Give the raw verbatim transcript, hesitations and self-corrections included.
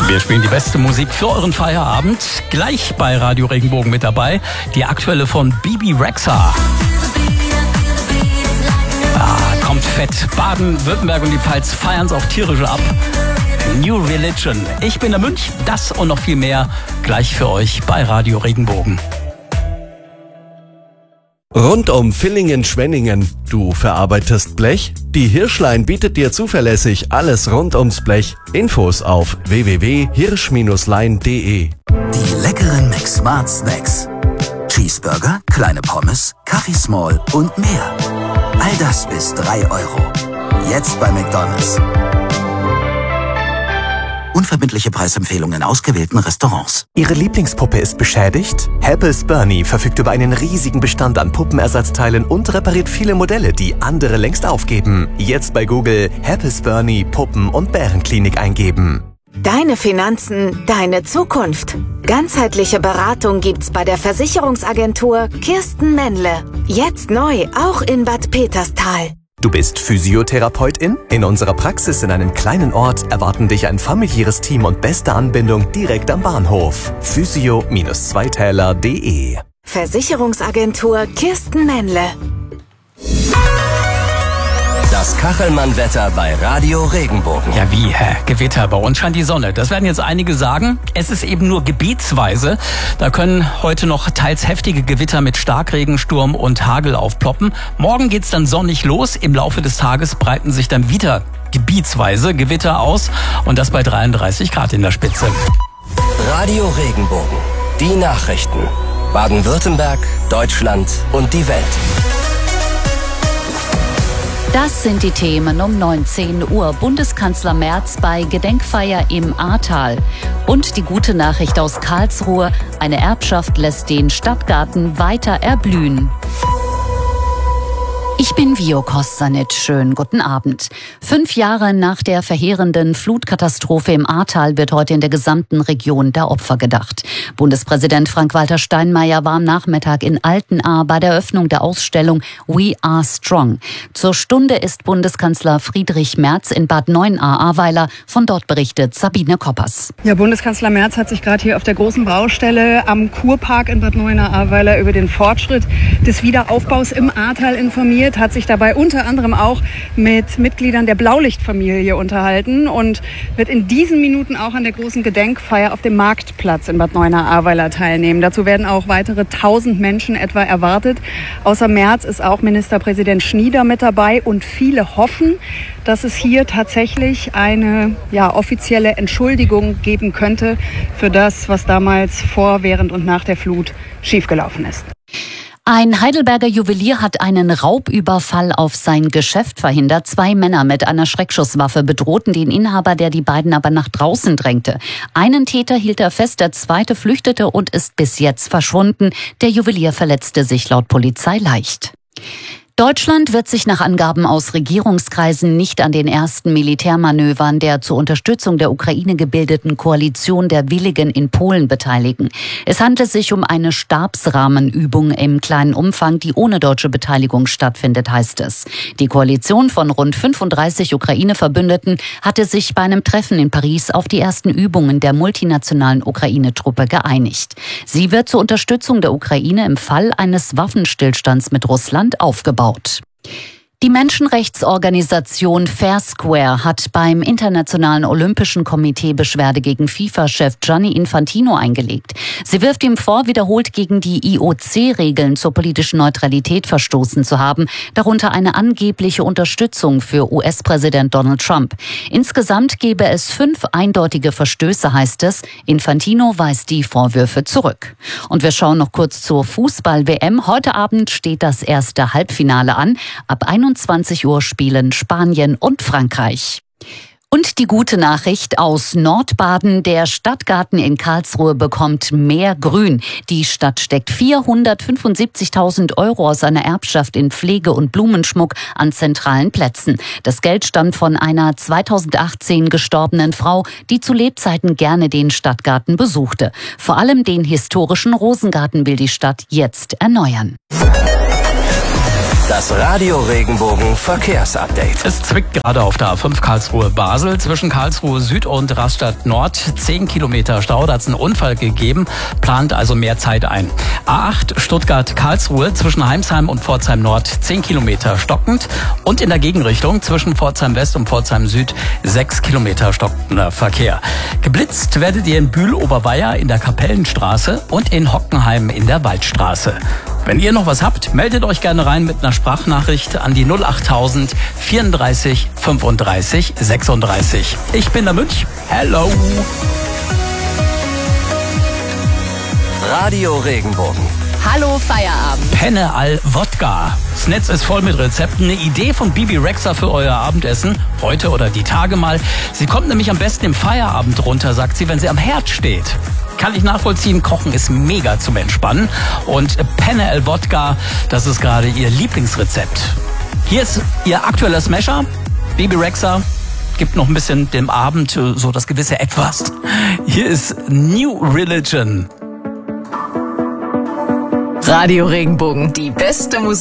Wir spielen die beste Musik für euren Feierabend. Gleich bei Radio Regenbogen mit dabei die aktuelle von Bibi Rexha. Ah, kommt fett. Baden-Württemberg und die Pfalz feiern es auf tierische ab. New Religion. Ich bin der Münch. Das und noch viel mehr gleich für euch bei Radio Regenbogen. Rund um Villingen-Schwenningen. Du verarbeitest Blech? Die Hirschlein bietet dir zuverlässig alles rund ums Blech. Infos auf w w w punkt hirsch Bindestrich lein punkt de. Die leckeren McSmart Snacks. Cheeseburger, kleine Pommes, Kaffee Small und mehr. All das bis drei Euro. Jetzt bei McDonald's. Unverbindliche Preisempfehlungen in ausgewählten Restaurants. Ihre Lieblingspuppe ist beschädigt? Happels Bernie verfügt über einen riesigen Bestand an Puppenersatzteilen und repariert viele Modelle, die andere längst aufgeben. Jetzt bei Google Happels Bernie Puppen- und Bärenklinik eingeben. Deine Finanzen, deine Zukunft. Ganzheitliche Beratung gibt's bei der Versicherungsagentur Kirsten Männle. Jetzt neu, auch in Bad Peterstal. Du bist Physiotherapeutin? In unserer Praxis in einem kleinen Ort erwarten dich ein familiäres Team und beste Anbindung direkt am Bahnhof. physio Zweitäler punkt de. Versicherungsagentur Kirsten Männle. Das Kachelmann-Wetter bei Radio Regenbogen. Ja wie, hä? Gewitter, bei uns scheint die Sonne. Das werden jetzt einige sagen. Es ist eben nur gebietsweise. Da können heute noch teils heftige Gewitter mit Starkregen, Sturm und Hagel aufploppen. Morgen geht's dann sonnig los. Im Laufe des Tages breiten sich dann wieder gebietsweise Gewitter aus. Und das bei dreiunddreißig Grad in der Spitze. Radio Regenbogen. Die Nachrichten. Baden-Württemberg, Deutschland und die Welt. Das sind die Themen um neunzehn Uhr. Bundeskanzler Merz bei Gedenkfeier im Ahrtal. Und die gute Nachricht aus Karlsruhe. Eine Erbschaft lässt den Stadtgarten weiter erblühen. Ich bin Vio Kossanit. Schönen guten Abend. Fünf Jahre nach der verheerenden Flutkatastrophe im Ahrtal wird heute in der gesamten Region der Opfer gedacht. Bundespräsident Frank-Walter Steinmeier war am Nachmittag in Altenahr bei der Eröffnung der Ausstellung We Are Strong. Zur Stunde ist Bundeskanzler Friedrich Merz in Bad Neuenahr-Ahrweiler. Von dort berichtet Sabine Koppers. Ja, Bundeskanzler Merz hat sich gerade hier auf der großen Baustelle am Kurpark in Bad Neuenahr-Ahrweiler über den Fortschritt des Wiederaufbaus im Ahrtal informiert, hat sich dabei unter anderem auch mit Mitgliedern der Blaulichtfamilie unterhalten und wird in diesen Minuten auch an der großen Gedenkfeier auf dem Marktplatz in Bad Neuenahr-Ahrweiler teilnehmen. Dazu werden auch weitere tausend Menschen etwa erwartet. Außer Merz ist auch Ministerpräsident Schnieder mit dabei und viele hoffen, dass es hier tatsächlich eine ja, offizielle Entschuldigung geben könnte für das, was damals vor, während und nach der Flut schiefgelaufen ist. Ein Heidelberger Juwelier hat einen Raubüberfall auf sein Geschäft verhindert. Zwei Männer mit einer Schreckschusswaffe bedrohten den Inhaber, der die beiden aber nach draußen drängte. Einen Täter hielt er fest, der zweite flüchtete und ist bis jetzt verschwunden. Der Juwelier verletzte sich laut Polizei leicht. Deutschland wird sich nach Angaben aus Regierungskreisen nicht an den ersten Militärmanövern der zur Unterstützung der Ukraine gebildeten Koalition der Willigen in Polen beteiligen. Es handelt sich um eine Stabsrahmenübung im kleinen Umfang, die ohne deutsche Beteiligung stattfindet, heißt es. Die Koalition von rund fünfunddreißig Ukraine-Verbündeten hatte sich bei einem Treffen in Paris auf die ersten Übungen der multinationalen Ukraine-Truppe geeinigt. Sie wird zur Unterstützung der Ukraine im Fall eines Waffenstillstands mit Russland aufgebaut. Die Menschenrechtsorganisation Fair Square hat beim Internationalen Olympischen Komitee Beschwerde gegen FIFA-Chef Gianni Infantino eingelegt. Sie wirft ihm vor, wiederholt gegen die I O C-Regeln zur politischen Neutralität verstoßen zu haben, darunter eine angebliche Unterstützung für U S-Präsident Donald Trump. Insgesamt gebe es fünf eindeutige Verstöße, heißt es. Infantino weist die Vorwürfe zurück. Und wir schauen noch kurz zur Fußball-W M. Heute Abend steht das erste Halbfinale an. Ab einundzwanzig Uhr spielen Spanien und Frankreich. Und die gute Nachricht aus Nordbaden. Der Stadtgarten in Karlsruhe bekommt mehr Grün. Die Stadt steckt vierhundertfünfundsiebzigtausend Euro aus einer Erbschaft in Pflege und Blumenschmuck an zentralen Plätzen. Das Geld stammt von einer zweitausendachtzehn gestorbenen Frau, die zu Lebzeiten gerne den Stadtgarten besuchte. Vor allem den historischen Rosengarten will die Stadt jetzt erneuern. Das Radio Regenbogen Verkehrsupdate. Es zwickt gerade auf der A fünf Karlsruhe-Basel. Zwischen Karlsruhe Süd und Rastatt Nord zehn Kilometer Stau. Da hat es einen Unfall gegeben, plant also mehr Zeit ein. A acht Stuttgart-Karlsruhe zwischen Heimsheim und Pforzheim Nord zehn Kilometer stockend. Und in der Gegenrichtung zwischen Pforzheim West und Pforzheim Süd sechs Kilometer stockender Verkehr. Geblitzt werdet ihr in Bühl-Oberweier in der Kapellenstraße und in Hockenheim in der Waldstraße. Wenn ihr noch was habt, meldet euch gerne rein mit einer Sprachnachricht an die null achttausend vierunddreißig fünfunddreißig sechsunddreißig. Ich bin der Münch. Hello. Radio Regenbogen. Hallo Feierabend. Penne al Wodka. Das Netz ist voll mit Rezepten. Eine Idee von Bibi Rexha für euer Abendessen. Heute oder die Tage mal. Sie kommt nämlich am besten im Feierabend runter, sagt sie, wenn sie am Herd steht. Kann ich nachvollziehen, Kochen ist mega zum Entspannen. Und Penne al Wodka, das ist gerade ihr Lieblingsrezept. Hier ist ihr aktueller Smasher. Bibi Rexha gibt noch ein bisschen dem Abend so das gewisse Etwas. Hier ist New Religion. Radio Regenbogen, die beste Musik.